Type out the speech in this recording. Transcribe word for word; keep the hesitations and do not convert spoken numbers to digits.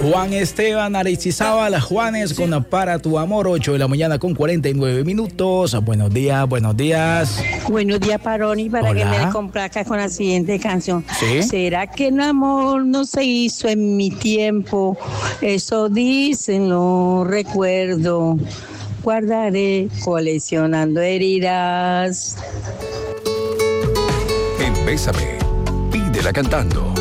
Juan Esteban Aristizábal Juanes con Para tu Amor, ocho de la mañana con cuarenta y nueve minutos. Buenos días, buenos días. Buenos días, Paroni, para Hola. que me complazca con la siguiente canción. ¿Sí? ¿Será que el amor no se hizo en mi tiempo? Eso dicen, lo recuerdo. Guardaré coleccionando heridas. En Bésame, pídela cantando.